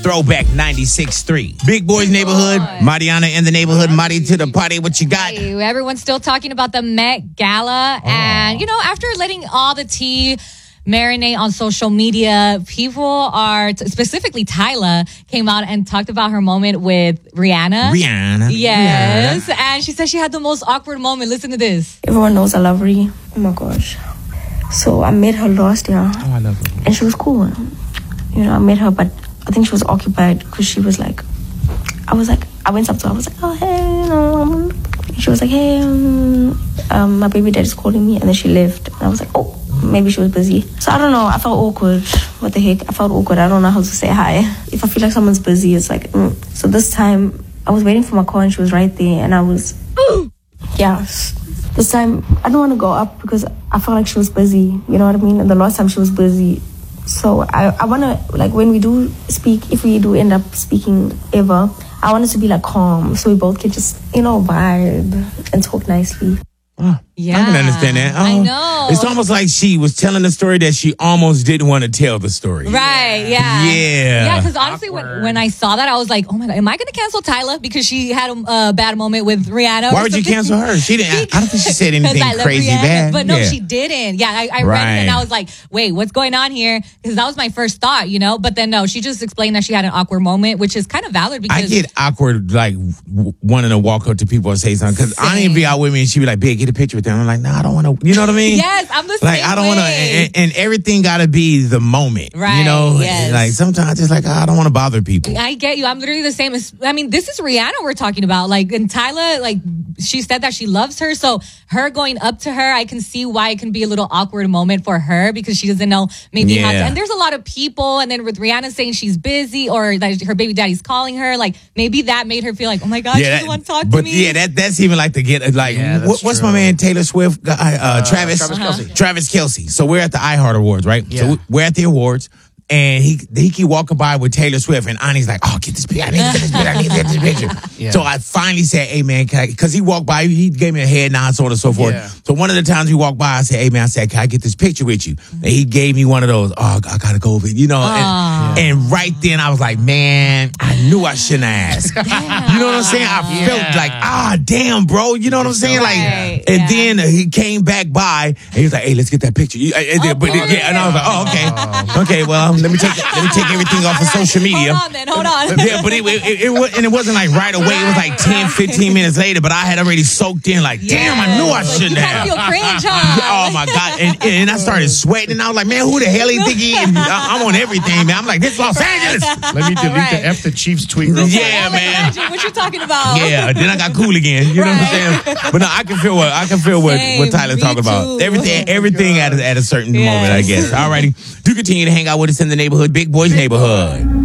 Throwback 96.3. Big Boys Neighborhood. Mariana in the neighborhood. Marty to the party. What you got? Hey, everyone's still talking about the Met Gala. And, after letting all the tea marinate on social media, people are, specifically Tyla, came out and talked about her moment with Rihanna. Yes. Rihanna. And she said she had the most awkward moment. Listen to this. Everyone knows I love Ree. Oh, my gosh. So I met her last year. Oh, I love her. And she was cool. I met her, but I think she was occupied because she was like, I went up to her. I was like, oh, hey, she was like, hey, my baby daddy's calling me. And then she left. And I was like, oh, maybe she was busy. So I don't know. I felt awkward. What the heck? I felt awkward. I don't know how to say hi. If I feel like someone's busy, it's like, So this time, I was waiting for my car and she was right there. And I was, This time, I don't want to go up because I felt like she was busy. You know what I mean? And the last time she was busy. So I want to, like, when we do speak, if we do end up speaking ever, I want it to be, like, calm. So we both can just, vibe and talk nicely. Yeah. I can understand that. I know. It's almost like she was telling a story that she almost didn't want to tell the story. Right, yeah. Yeah. Because honestly, when I saw that, I was like, oh my God, am I going to cancel Tyla because she had a bad moment with Rihanna? Why would you cancel her? She didn't. I don't think she said anything crazy Rihanna, bad. But no, she didn't. Yeah, I read it and I was like, wait, what's going on here? Because that was my first thought, But then no, she just explained that she had an awkward moment, which is kind of valid because I get awkward, like, wanting to walk up to people and say something. Because I didn't be out with me and she'd be like, babe, get a picture with them. I'm like, nah, I don't want to. You know what I mean? Yes, I'm the same Like, I don't want to. And everything got to be the moment. Right. Yes. Like, sometimes it's like, I don't want to bother people. I get you. I'm literally the same as, this is Rihanna we're talking about. Like, and Tyla, like, she said that she loves her. So her going up to her, I can see why it can be a little awkward moment for her because she doesn't know maybe how to. And there's a lot of people. And then with Rihanna saying she's busy or that her baby daddy's calling her, like, maybe that made her feel like, oh my God, she doesn't want to talk to me. Yeah, that's even like to get, like, what's my man Taylor Swift guy? Travis Kelce. Travis Kelce. So we're at the iHeart Awards, right? Yeah. So we're at the awards, and he keep walking by with Taylor Swift, and Ani's like, "Oh, get this picture! I need to get this picture! I need to get this picture!" Yeah. So I finally said, "Hey man, because he walked by, he gave me a head nod, so on and so forth." Yeah. So one of the times he walked by, I said, "Hey man," I said, "Can I get this picture with you?" And he gave me one of those. Oh, I gotta go over, and right then I was like, "Man, I knew I shouldn't have asked." You know what I'm saying? I felt like, damn, bro. You know what I'm saying? Like, and then he came back by and he was like, "Hey, let's get that picture." And I was like, "Oh, okay, well, let me take everything off of social media." Hold on. Yeah, but it wasn't like right away. It was like 10, 15 minutes later. But I had already soaked in. Like, damn, I knew I shouldn't have. You feel cringe, huh? Oh my God! And I started sweating. And I was like, man, who the hell he think he is? I'm on everything, man. I'm like, this Los Angeles. Let me delete the F the Chiefs tweet. Real quick. Yeah, man. What you talking about? Yeah. Then I got cool again. You know what I'm saying? But no, I can feel what Tyler's talking about. Everything at a certain moment, I guess. Alrighty. Do continue to hang out with us in the neighborhood, Big Boys Neighborhood.